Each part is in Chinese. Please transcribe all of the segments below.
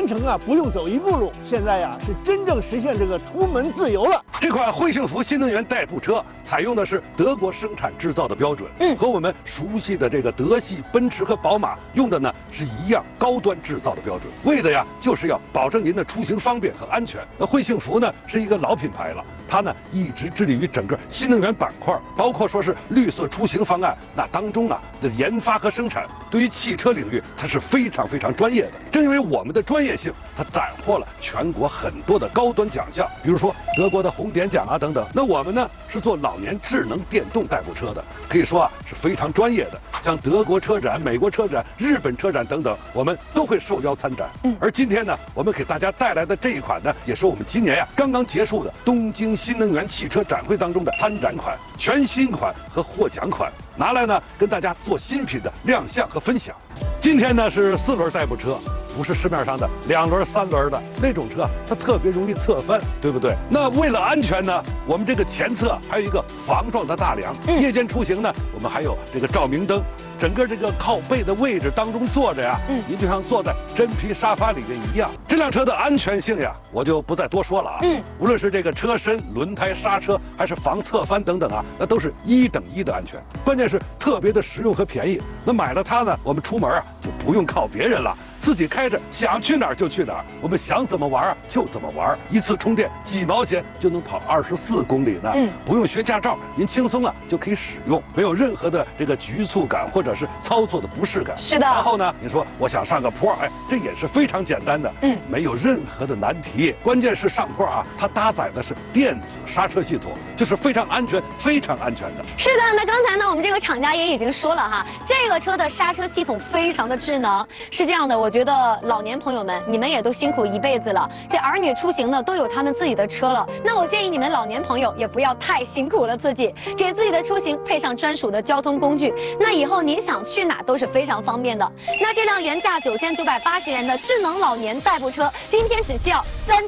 程啊不用走一步路，现在呀是真正实现这个出门自由了。 这款汇幸福新能源代步车采用的是德国生产制造的标准，和我们熟悉的这个德系奔驰和宝马用的呢是一样高端制造的标准，为的呀就是要保证您的出行方便和安全。那汇幸福呢是一个老品牌了，它呢一直致力于整个新能源板块，包括说是绿色出行方案，那当中啊的研发和生产，对于汽车领域它是非常非常专业的。正因为我们的专业性，它斩获了全国很多的高端奖项，比如说德国的红点奖啊等等。那我们呢是做老年智能电动代步车的，可以说啊是非常专业的。像德国车展、美国车展、日本车展等等，我们都会受邀参展。而今天呢，我们给大家带来的这一款呢，也是我们今年呀刚刚结束的东京新能源汽车展会当中的参展款、全新款和获奖款，拿来呢跟大家做新品的亮相和分享。今天呢是4轮代步车，不是市面上的2轮、3轮的那种车，它特别容易侧翻，对不对？那为了安全呢，我们这个前侧还有一个防撞的大梁。夜间出行呢，我们还有这个照明灯。整个这个靠背的位置当中坐着呀，您就像坐在真皮沙发里面一样。这辆车的安全性呀，我就不再多说了啊。无论是这个车身、轮胎、刹车，还是防侧翻等等啊，那都是1等1的安全。关键是特别的实用和便宜。那买了它呢，我们出门啊就不用靠别人了。自己开着想去哪儿就去哪儿，我们想怎么玩啊就怎么玩，一次充电几毛钱就能跑24公里呢。不用学驾照，您轻松啊就可以使用，没有任何的这个局促感或者是操作的不适感。 是的。 然后呢，你说我想上个坡，哎，这也是非常简单的，没有任何的难题。关键是上坡啊，它搭载的是电子刹车系统，就是非常安全、非常安全的。 是的，那刚才呢，我们这个厂家也已经说了哈，这个车的刹车系统非常的智能。是这样的，我觉得老年朋友们，你们也都辛苦一辈子了，这儿女出行呢都有他们自己的车了，那我建议你们老年朋友也不要太辛苦了自己，给自己的出行配上专属的交通工具，那以后您想去哪都是非常方便的。那这辆原价9980元的智能老年代步车，今天只需要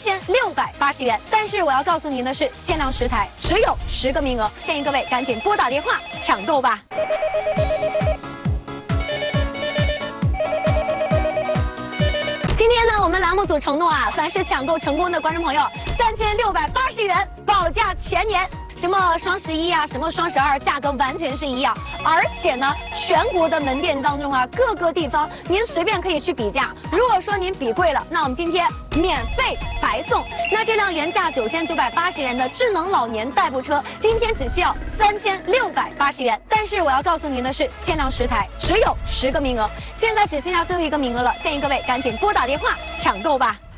3680元，但是我要告诉您的是，限量10台，只有10个名额，建议各位赶紧拨打电话抢购吧。今天呢，我们栏目组承诺啊，凡是抢购成功的观众朋友，3680元保价全年。什么双11啊，什么双12，价格完全是一样。而且呢，全国的门店当中啊，各个地方您随便可以去比价。如果说您比贵了，那我们今天免费白送。那这辆原价9980元的智能老年代步车，今天只需要3680元。但是我要告诉您的是，限量10台，只有10个名额，现在只剩下最后1个名额了，建议各位赶紧拨打电话抢购吧。